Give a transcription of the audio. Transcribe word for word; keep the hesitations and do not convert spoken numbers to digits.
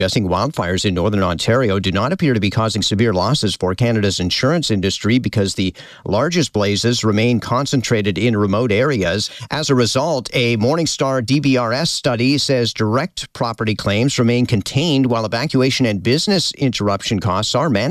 Suggesting wildfires in northern Ontario do not appear to be causing severe losses for Canada's insurance industry because the largest blazes remain concentrated in remote areas. As a result, a Morningstar D B R S study says direct property claims remain contained while evacuation and business interruption costs are managed.